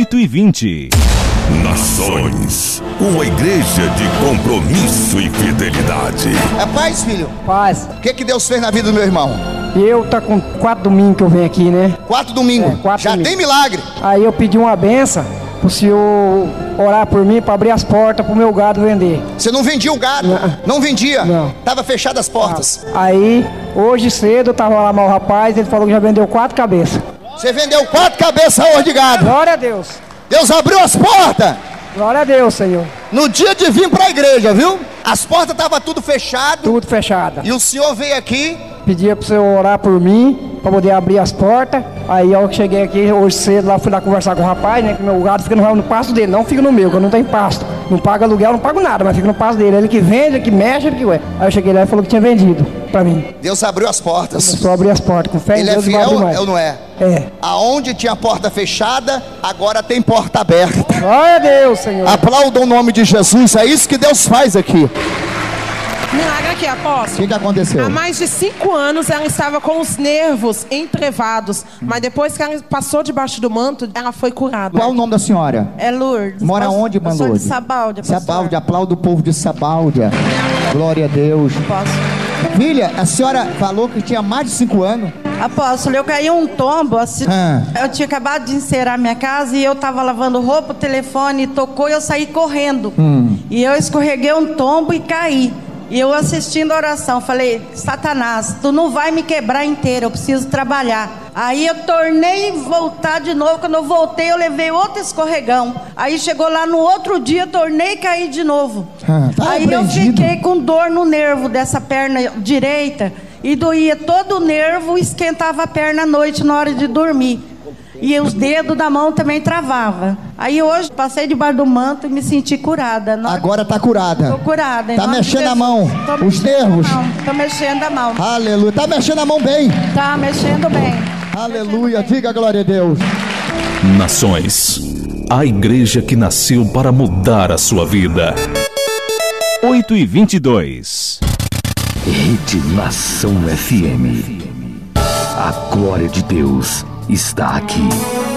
8h20. Nações, uma igreja de compromisso e fidelidade. É paz, filho? Paz. O que Deus fez na vida do meu irmão? Eu tá com 4 domingos que eu venho aqui, né? 4 domingos? 4 Já domingos. tem milagre? Aí eu pedi uma benção pro senhor orar por mim para abrir as portas pro meu gado vender. Você não vendia o gado? Não vendia? Não. Tava fechadas as portas. Aí, hoje cedo, eu tava lá mal o rapaz, ele falou que já vendeu 4 cabeças. Você vendeu 4 cabeças hoje de gado. Glória a Deus. Deus abriu as portas. Glória a Deus, Senhor. No dia de vir pra igreja, viu? As portas estavam tudo fechado. Tudo fechado. E o senhor veio aqui. Pedia pro senhor orar por mim, pra poder abrir as portas. Aí eu cheguei aqui hoje cedo, lá fui lá conversar com o rapaz, né? Que meu gado fica no pasto dele, não fica no meu, que eu não tenho pasto. Não pago aluguel, não pago nada, mas fica no pasto dele. Ele que vende, ele que mexe, ele que ué. Aí eu cheguei lá e falou que tinha vendido pra mim. Deus abriu as portas. Só abrir as portas, com fé em Ele Deus é vai abrir fiel mais. ou não é? É. Aonde tinha porta fechada, agora tem porta aberta. Glória a Deus, Senhor. Aplaudam o nome de Jesus, é isso que Deus faz aqui. Milagre aqui, apóstolo. O que aconteceu? Há mais de 5 anos ela estava com os nervos entrevados, mas depois que ela passou debaixo do manto, ela foi curada. Qual o nome da senhora? É Lourdes. Mora onde, irmã Eu sou de Lourdes? Sabáudia, pastor. Sabáudia, aplauda o povo de Sabáudia. Glória a Deus. Apóstolo. Filha, a senhora falou que tinha mais de 5 anos. Apóstolo, eu caí um tombo, assim, eu tinha acabado de encerar minha casa e eu tava lavando roupa, o telefone tocou e eu saí correndo. E eu escorreguei um tombo e caí. E eu assistindo a oração, falei, Satanás, tu não vai me quebrar inteira, eu preciso trabalhar. Aí eu tornei voltar de novo, quando eu voltei eu levei outro escorregão. Aí chegou lá no outro dia, tornei cair de novo. Aí eu fiquei com dor no nervo dessa perna direita e doía todo o nervo, esquentava a perna à noite na hora de dormir. E os dedos da mão também travava. Aí hoje passei debaixo do manto e me senti curada. Agora tá curada. Tô curada. Tá mexendo a mão, os nervos. Tô mexendo a mão. Aleluia. Tá mexendo a mão bem. Tá mexendo bem. Aleluia. Diga glória a Deus. Nações, a igreja que nasceu para mudar a sua vida. 8h22. Rede Nação FM. A glória de Deus está aqui.